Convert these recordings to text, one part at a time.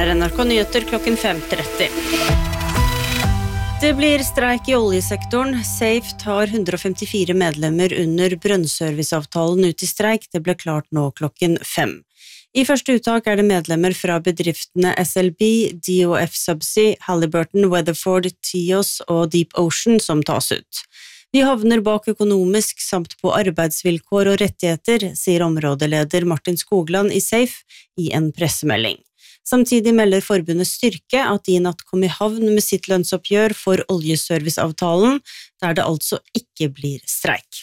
NRK Nyheter klokken 5:30. Det blir streik i oljesektoren. Safe tar 154 medlemmer under brønnserviceavtalen ut i streik. Det ble klart nå klokken 5. I første uttak det medlemmer fra bedriftene SLB, DOF Subsea, Halliburton, Weatherford, Tios og Deep Ocean som tas ut. Vi havner bak økonomisk samt på arbeidsvilkår og rettigheter, sier områdeleder Martin Skogland i Safe i en pressemelding. Samtidig melder forbundet Styrke at de i natt kom i havn med sitt lønnsoppgjør for oljeserviceavtalen, der det altså ikke blir streik.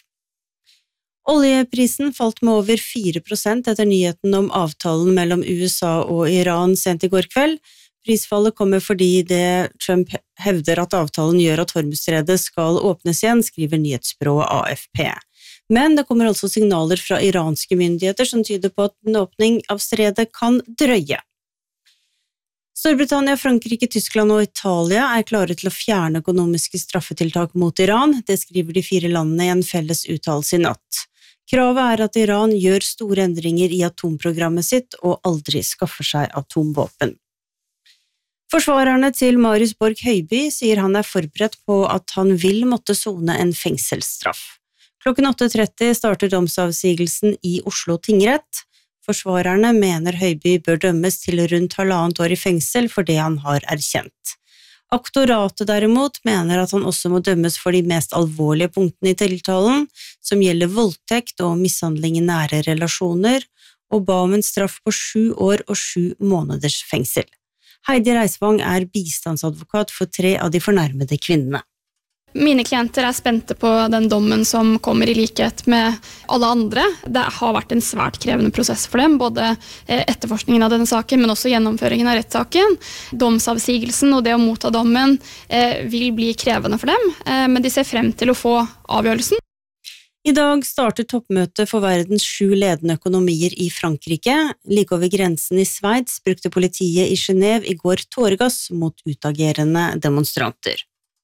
Oljeprisen falt med over 4% etter nyheten om avtalen mellom USA og Iran sent i går kveld. Prisfallet kommer fordi Trump hevder at avtalen gjør at Hormuzstredet skal åpnes igjen, skriver nyhetsbyrået AFP. Men det kommer altså signaler fra iranske myndigheter som tyder på at en åpning av stredet kan drøye. Storbritannia, Frankrike, Tyskland og Italia klare til å fjerne økonomiske straffetiltak mot Iran. Det skriver de 4 landene i en felles uttalelse i natt. Kravet at Iran gjør store endringer i atomprogrammet sitt og aldri skaffer seg atomvåpen. Forsvarerne til Marius Borg Høiby sier han forberedt på at han vil måtte sone en fengselsstraff. Klokken 8:30 starter domsavsigelsen i Oslo tingrett. Forsvarerne mener Høiby bør dømmes til rundt 1,5 år i fengsel for det han har erkjent. Aktoratet derimot mener at han også må dømmes for de mest alvorlige punktene i tiltalen, som gjelder voldtekt og mishandling i nære relasjoner, og ba om en straff på 7 år og 7 måneders fengsel. Heidi Reisvang bistandsadvokat for 3 av de fornærmede kvinnene. Mine klienter spente på den dommen som kommer i likhet med alle andre. Det har vært en svært krevende prosess for dem, både etterforskningen av denne saken, men også gjennomføringen av rettssaken. Domsavsigelsen og det å motta dommen vil bli krevende for dem, men de ser frem til å få avgjørelsen. I dag starter toppmøtet for verdens 7 ledende økonomier i Frankrike. Like over grensen i Sveits brukte politiet i Genève i går tåregass mot utagerende demonstranter.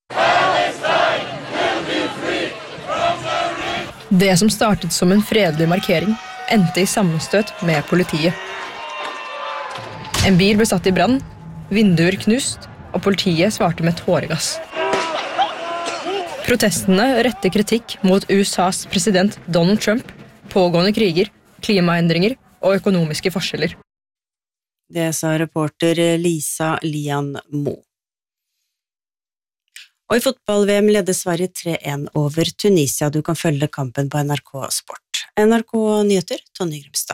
Det som startet som en fredelig markering, endte i sammenstøt med politiet. En bil ble satt i brann, vinduer knust, og politiet svarte med tåregass. Protestene retter kritikk mot USAs president Donald Trump, pågående kriger, klimaendringer og økonomiske forskjeller. Det sa reporter Lisa Lian Mo. Og i fotball-VM leder Sverige 3-1 over Tunisia. Du kan følge kampen på NRK Sport. NRK Nyheter, Tonje Grimstad.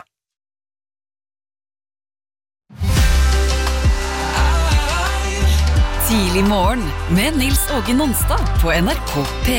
Tidlig morgen med Nils Åge Nonstad på NRK P.